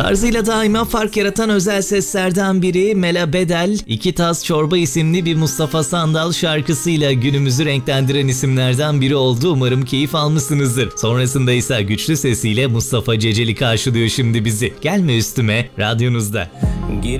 Tarzıyla daima fark yaratan özel seslerden biri Mela Bedel, İki Tas Çorba isimli bir Mustafa Sandal şarkısıyla günümüzü renklendiren isimlerden biri oldu. Umarım keyif almışsınızdır. Sonrasında ise güçlü sesiyle Mustafa Ceceli karşılıyor şimdi bizi. Gelme üstüme, radyonuzda. Gir